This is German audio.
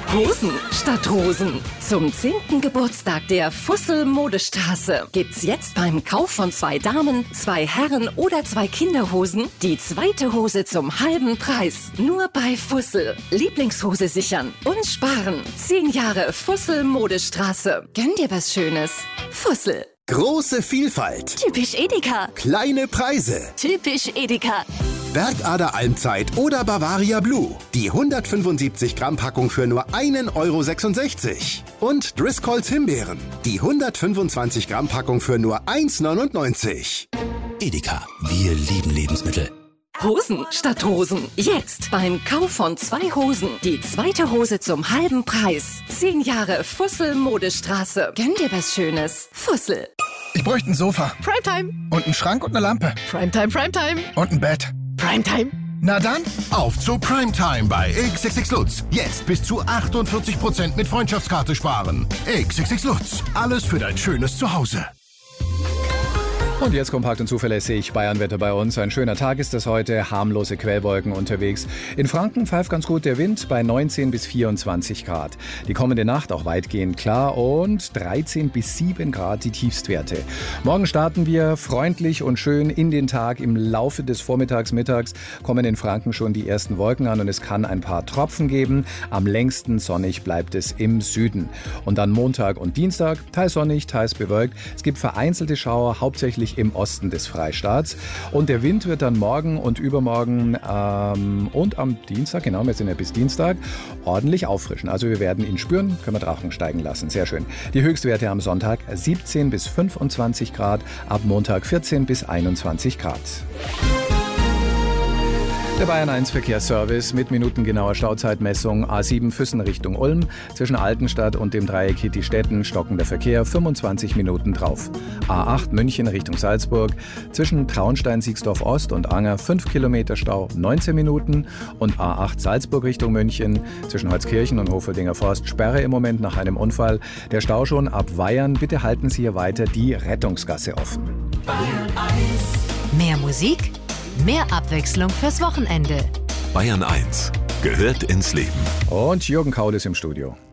Hosen statt Rosen. Zum 10. Geburtstag der Fussel-Modestraße gibt's jetzt beim Kauf von 2 Damen, 2 Herren oder 2 Kinderhosen die zweite Hose zum halben Preis. Nur bei Fussel. Lieblingshose sichern und sparen. 10 Jahre Fussel-Modestraße. Gönn dir was Schönes. Fussel. Große Vielfalt. Typisch Edeka. Kleine Preise. Typisch Edeka. Bergader Almzeit oder Bavaria Blue. Die 175 Gramm Packung für nur 1,66 €. Und Driscolls Himbeeren. Die 125 Gramm Packung für nur 1,99 €. Edeka, wir lieben Lebensmittel. Hosen statt Rosen. Jetzt beim Kauf von 2 Hosen die zweite Hose zum halben Preis. 10 Jahre Fussel-Modestraße. Gönn dir was Schönes. Fussel. Ich bräuchte ein Sofa. Primetime. Und einen Schrank und eine Lampe. Primetime, Primetime. Und ein Bett. Primetime. Na dann, auf zu Primetime bei XXX Lutz. Jetzt bis zu 48% mit Freundschaftskarte sparen. XXX Lutz. Alles für dein schönes Zuhause. Und jetzt kompakt und zuverlässig Bayernwetter bei uns. Ein schöner Tag ist es heute, harmlose Quellwolken unterwegs. In Franken pfeift ganz gut der Wind bei 19 bis 24 Grad. Die kommende Nacht auch weitgehend klar und 13 bis 7 Grad die Tiefstwerte. Morgen starten wir freundlich und schön in den Tag. Im Laufe des Vormittags, mittags kommen in Franken schon die ersten Wolken an und es kann ein paar Tropfen geben. Am längsten sonnig bleibt es im Süden. Und dann Montag und Dienstag, teils sonnig, teils bewölkt. Es gibt vereinzelte Schauer, hauptsächlich im Osten des Freistaats. Und der Wind wird dann morgen und übermorgen und am Dienstag, genau, wir sind ja bis Dienstag, ordentlich auffrischen. Also wir werden ihn spüren, können wir Drachen steigen lassen. Sehr schön. Die Höchstwerte am Sonntag 17 bis 25 Grad, ab Montag 14 bis 21 Grad. Der Bayern 1 Verkehrsservice mit minutengenauer Stauzeitmessung. A7 Füssen Richtung Ulm. Zwischen Altenstadt und dem Dreieck Hitti-Stetten stockender Verkehr, 25 Minuten drauf. A8 München Richtung Salzburg. Zwischen Traunstein-Siegsdorf Ost und Anger 5 Kilometer Stau, 19 Minuten. Und A8 Salzburg Richtung München. Zwischen Holzkirchen und Hofeldinger Forst Sperre im Moment nach einem Unfall. Der Stau schon ab Weyern. Bitte halten Sie hier weiter die Rettungsgasse offen. Bayern 1. Mehr Musik, mehr Abwechslung fürs Wochenende. Bayern 1 gehört ins Leben. Und Jürgen Kaul ist im Studio.